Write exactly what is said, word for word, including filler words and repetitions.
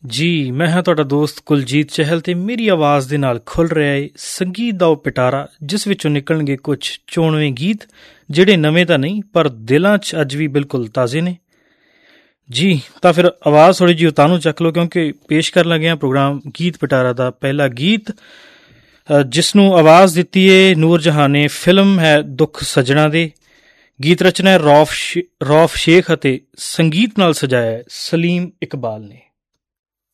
ਜੀ ਮੈਂ ਹਾਂ ਤੁਹਾਡਾ ਦੋਸਤ ਕੁਲਜੀਤ ਚਹਿਲ ਅਤੇ ਮੇਰੀ ਆਵਾਜ਼ ਦੇ ਨਾਲ ਖੁੱਲ੍ਹ ਰਿਹਾ ਏ ਸੰਗੀਤ ਦਾ ਉਹ ਪਿਟਾਰਾ, ਜਿਸ ਵਿੱਚੋਂ ਨਿਕਲਣਗੇ ਕੁਝ ਚੋਣਵੇਂ ਗੀਤ ਜਿਹੜੇ ਨਵੇਂ ਤਾਂ ਨਹੀਂ ਪਰ ਦਿਲਾਂ 'ਚ ਅੱਜ ਵੀ ਬਿਲਕੁਲ ਤਾਜ਼ੇ ਨੇ। ਜੀ ਤਾਂ ਫਿਰ ਆਵਾਜ਼ ਥੋੜ੍ਹੀ ਜਿਹੀ ਉਤਾਨੂੰ ਚੱਕ ਲਓ, ਕਿਉਂਕਿ ਪੇਸ਼ ਕਰਨ ਲੱਗੇ ਹਾਂ ਪ੍ਰੋਗਰਾਮ ਗੀਤ ਪਿਟਾਰਾ ਦਾ ਪਹਿਲਾ ਗੀਤ, ਜਿਸ ਨੂੰ ਆਵਾਜ਼ ਦਿੱਤੀ ਏ ਨੂਰ ਜਹਾਂ ਨੇ। ਫਿਲਮ ਹੈ ਦੁੱਖ ਸੱਜਣਾ ਦੇ। ਗੀਤ ਰਚਨਾ ਹੈ ਰੌਫ ਰੌਫ ਸ਼ੇਖ ਅਤੇ ਸੰਗੀਤ ਨਾਲ ਸਜਾਇਆ ਹੈ ਸਲੀਮ ਇਕਬਾਲ ਨੇ।